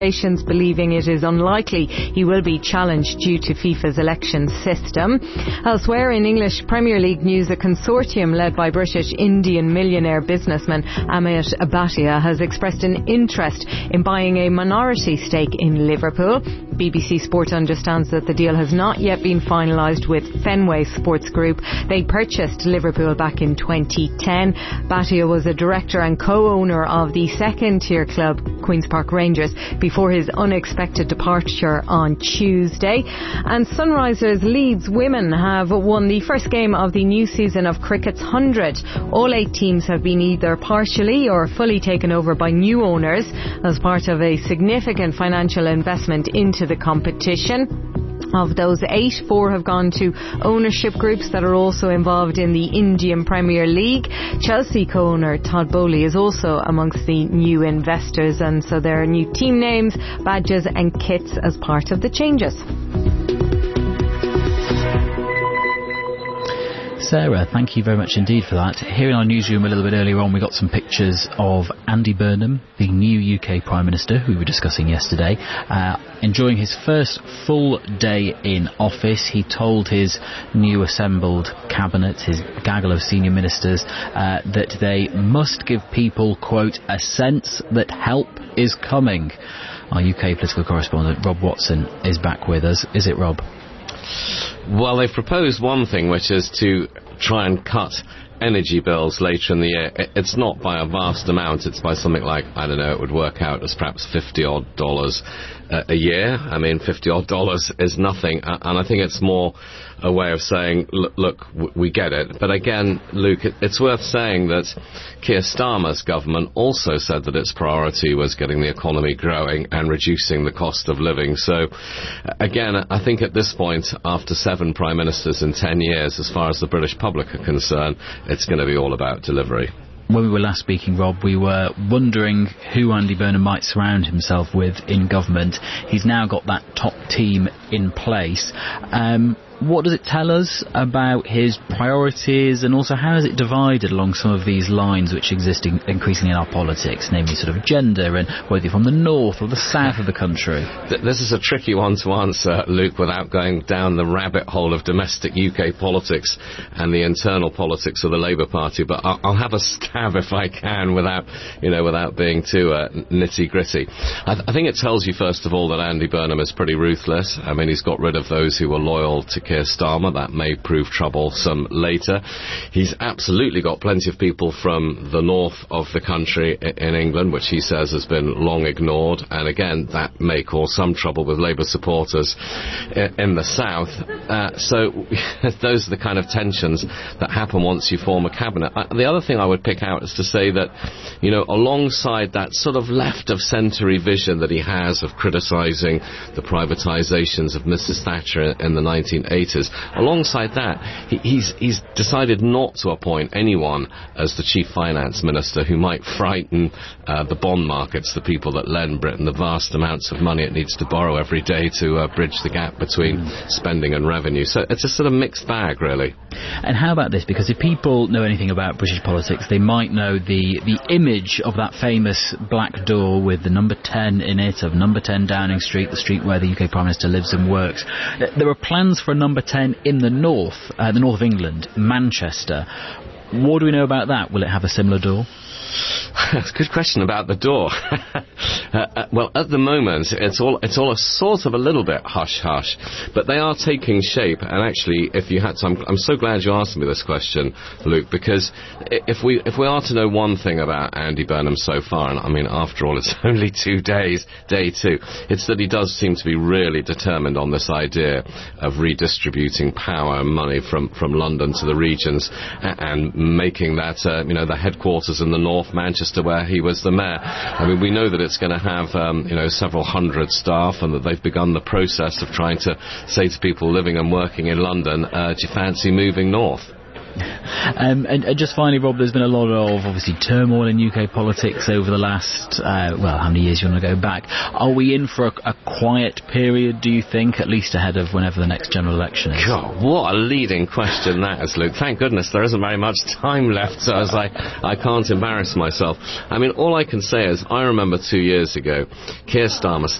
believing it is unlikely he will be challenged due to FIFA's election system. Elsewhere in English Premier League news, a consortium led by British Indian millionaire businessman Amit Bhatia has expressed an interest in buying a minority stake in Liverpool. BBC Sport understands that the deal has not yet been finalised with Fenway Sports Group. They purchased Liverpool back in 2010. Bhatia was a director and co-owner of the second-tier club Queen's Park Rangers before his unexpected departure on Tuesday. And Sunrisers Leeds women have won the first game of the new season of Cricket's 100. All 8 teams have been either partially or fully taken over by new owners as part of a significant financial investment into the competition. Of those 8, 4 have gone to ownership groups that are also involved in the Indian Premier League. Chelsea co-owner Todd Boehly is also amongst the new investors, and so there are new team names, badges and kits as part of the changes. Sarah, thank you very much indeed for that. Here in our newsroom a little bit earlier on, we got some pictures of Andy Burnham, the new UK Prime Minister, who we were discussing yesterday, enjoying his first full day in office. He told his new assembled cabinet, his gaggle of senior ministers, that they must give people, quote, a sense that help is coming. Our UK political correspondent Rob Watson is back with us. Is it, Rob? Well, they've proposed one thing, which is to try and cut energy bills later in the year. It's not by a vast amount. It's by something like, I don't know, it would work out as perhaps $50-odd a year. I mean, $50-odd is nothing. And I think it's more a way of saying, look, we get it. But again, Luke, it's worth saying that Keir Starmer's government also said that its priority was getting the economy growing and reducing the cost of living. So, again, I think at this point, after 7 prime ministers in 10 years, as far as the British public are concerned, it's going to be all about delivery. When we were last speaking, Rob, we were wondering who Andy Burnham might surround himself with in government. He's now got that top team in place. What does it tell us about his priorities, and also how is it divided along some of these lines which exist increasingly in our politics, namely sort of gender and whether you're from the north or the south of the country? This is a tricky one to answer, Luke, without going down the rabbit hole of domestic UK politics and the internal politics of the Labour Party, but I'll have a stab if I can without being too nitty-gritty. I think it tells you, first of all, that Andy Burnham is pretty ruthless. I mean, he's got rid of those who were loyal to Keir Starmer. That may prove troublesome later. He's absolutely got plenty of people from the north of the country in England, which he says has been long ignored, and again, that may cause some trouble with Labour supporters in the south. So those are the kind of tensions that happen once you form a cabinet. The other thing I would pick out is to say that, alongside that sort of left-of-centre vision that he has of criticising the privatisations of Mrs Thatcher in the 1980s, alongside that, he's decided not to appoint anyone as the chief finance minister who might frighten the bond markets, the people that lend Britain the vast amounts of money it needs to borrow every day to bridge the gap between spending and revenue. So it's a sort of mixed bag, really. And how about this? Because if people know anything about British politics, they might know the image of that famous black door with the number 10 in it, of number 10 Downing Street, the street where the UK Prime Minister lives and works. There are plans for a number 10 in the north of England, Manchester. What do we know about that? Will it have a similar door? That's a good question about the door. Well, at the moment, it's all a sort of a little bit hush-hush, but they are taking shape. And actually, if you had to, I'm so glad you asked me this question, Luke, because if we are to know one thing about Andy Burnham so far, and I mean, after all, it's only 2 days, day 2, it's that he does seem to be really determined on this idea of redistributing power and money from London to the regions and making that, the headquarters in the north, Manchester, where he was the mayor. I mean, we know that it's going to have, several hundred staff, and that they've begun the process of trying to say to people living and working in London, do you fancy moving north? And just finally, Rob, there's been a lot of, obviously, turmoil in UK politics over the last, how many years you want to go back? Are we in for a quiet period, do you think, at least ahead of whenever the next general election is? God, what a leading question that is, Luke. Thank goodness there isn't very much time left, so as I can't embarrass myself. I mean, all I can say is, I remember 2 years ago, Keir Starmer